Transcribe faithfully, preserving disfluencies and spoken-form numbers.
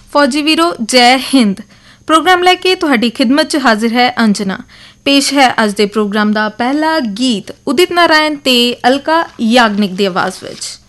फौजी वीरो जय हिंद। प्रोग्राम लैके तुहाडी खिदमत च हाजिर है अंजना। पेश है अज दे प्रोग्राम दा पहला गीत उदित नारायण ते अलका याग्निक दी आवाज़ विच।